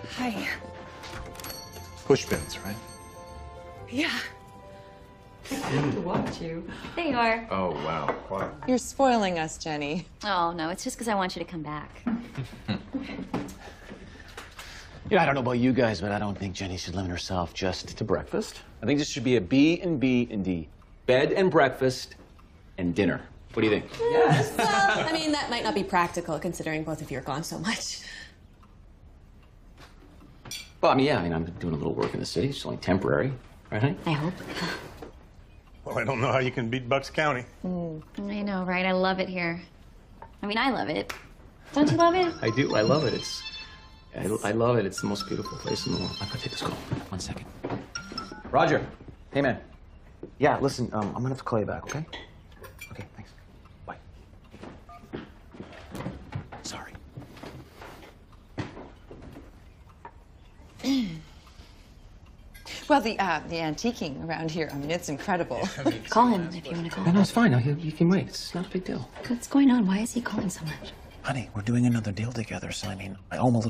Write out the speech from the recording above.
Hi. Push bins, right? Yeah. To watch you. There you are. Oh, wow. Quiet. You're spoiling us, Jenny. Oh, no, it's just because I want you to come back. Yeah, I don't know about you guys, but I don't think Jenny should limit herself just to breakfast. I think this should be a B and B and D. Bed and breakfast and dinner. What do you think? Yes. Well, I mean, that might not be practical considering both of you are gone so much. Well, I'm doing a little work in the city. It's only temporary, right, honey? I hope. Well, I don't know how you can beat Bucks County. I know, right? I love it here. I love it. Don't you love it? I do. I love it. I love it. It's the most beautiful place in the world. I'm gonna take this call. 1 second. Roger. Hey, man. Yeah, listen, I'm gonna have to call you back, okay? Okay, thanks. Bye. Sorry. Well, the antiquing around here, it's incredible. Call him if you want to call him. No, it's fine. You can wait. It's not a big deal. What's going on? Why is he calling so much? Honey, we're doing another deal together, so I almost